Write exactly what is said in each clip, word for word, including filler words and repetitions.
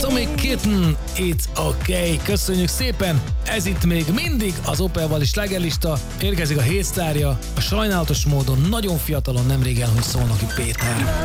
Atomic Kitten, It's Okay. Köszönjük szépen! Ez itt még mindig az Opel-vali slágerlista. Érkezik a hétsztárja. A sajnálatos módon nagyon fiatalon nemrég elhunyt Szolnoki Péter.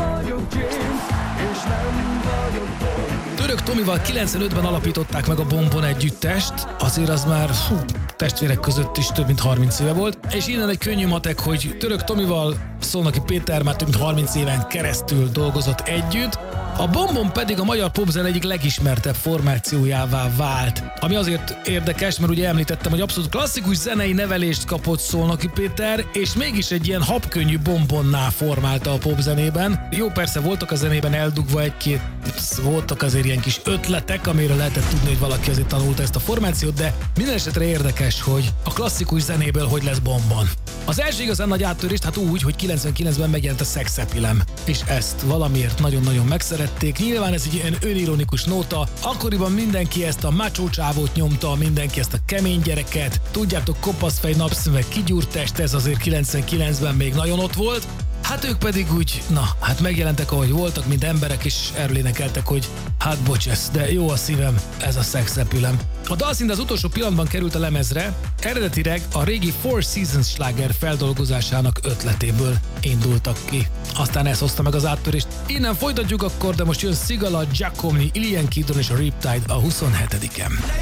Török Tomival kilencvenötben alapították meg a Bombon együttest, azért az már hú, testvérek között is több mint harminc éve volt, és innen egy könnyű matek, hogy Török Tomival Szolnoki Péter már több mint harminc éven keresztül dolgozott együtt, a Bombon pedig a magyar popzene egyik legismertebb formációjává vált. Ami azért érdekes, mert ugye említettem, hogy abszolút klasszikus zenei nevelést kapott Szolnoki Péter, és mégis egy ilyen habkönnyű Bombonná formálta a popzenében. Jó, persze voltak a zenében eldugva egy-két, voltak azért ilyen kis ötletek, amire lehetett tudni, hogy valaki azért tanulta ezt a formációt, de minden esetre érdekes, hogy a klasszikus zenéből hogy lesz Bombon. Az első igazán nagy áttörést, hát úgy, hogy kilencvenkilencben megjelent a Sex Appeal-em, és ezt valamiért nagyon-nagyon megszerették. Nyilván ez egy ilyen önironikus nóta, akkoriban mindenki ezt a macho csávót nyomta, mindenki ezt a kemény gyereket, tudjátok, kopaszfej, napszemüveg, kigyúrt test, ez azért kilencvenkilencben még nagyon ott volt. Hát ők pedig úgy, na, hát megjelentek, ahogy voltak, mint emberek, és erről énekeltek, hogy hát bocsesz, de jó a szívem, ez a Sex Appeal-em. A dal szinte az utolsó pillanatban került a lemezre, eredetileg a régi Four Seasons sláger feldolgozásának ötletéből indultak ki. Aztán ez hozta meg az áttörést. Innen folytatjuk akkor, de most jön Sigala, Giacomni, Ilian Kidron és a Riptide a huszonhetediken.